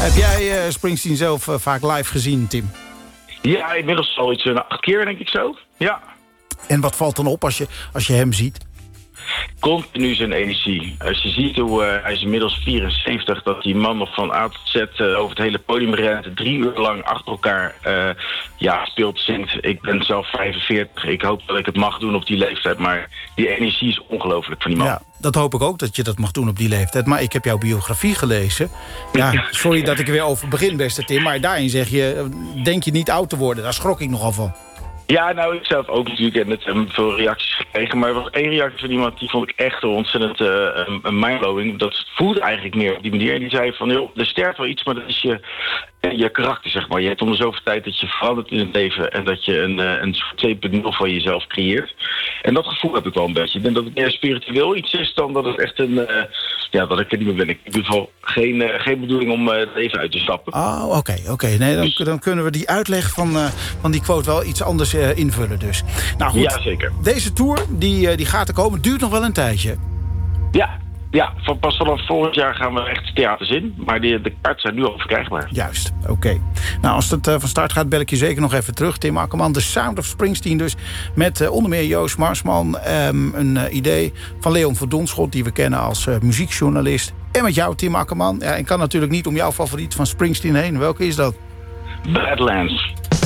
Heb jij Springsteen zelf vaak live gezien, Tim? Ja, inmiddels al iets 8 keer, denk ik zo. Ja. En wat valt dan op als je hem ziet? Continu zijn energie. Als je ziet hoe hij is inmiddels 74, dat die man nog van A tot Z over het hele podium rent, 3 uur lang achter elkaar speelt, zingt. Ik ben zelf 45. Ik hoop dat ik het mag doen op die leeftijd, maar die energie is ongelooflijk van die man. Ja, dat hoop ik ook dat je dat mag doen op die leeftijd. Maar ik heb jouw biografie gelezen. Ja, sorry dat ik er weer over begin, beste Tim, maar daarin zeg je, denk je niet oud te worden. Daar schrok ik nogal van. Ja, nou, ik zelf ook natuurlijk en net veel reacties gekregen. Maar er was 1 reactie van iemand, die vond ik echt ontzettend mindblowing. Dat voelde eigenlijk meer op die manier. En die zei van, joh, er sterft wel iets, maar dat is je karakter, zeg maar. Je hebt om de zoveel tijd dat je verandert in het leven en dat je een soort 2.0 van jezelf creëert. En dat gevoel heb ik wel een beetje. Ik denk dat het meer spiritueel iets is dan dat het echt dat ik er niet meer ben. Ik heb in ieder geval geen bedoeling om het even uit te stappen. Oh, oké. Nee, dan kunnen we die uitleg van die quote wel iets anders invullen dus. Nou goed, ja, zeker. Deze tour die gaat er komen, duurt nog wel een tijdje. Ja, pas vanaf volgend jaar gaan we echt theaters in. Maar de kaarten zijn nu al verkrijgbaar. Juist, oké. Nou, als het van start gaat, bel ik je zeker nog even terug. Tim Akkerman, The Sound of Springsteen dus. Met onder meer Joost Marsman. Een idee van Leon van Donschot, die we kennen als muziekjournalist. En met jou, Tim Akkerman. Ja, en kan natuurlijk niet om jouw favoriet van Springsteen heen. Welke is dat? Badlands.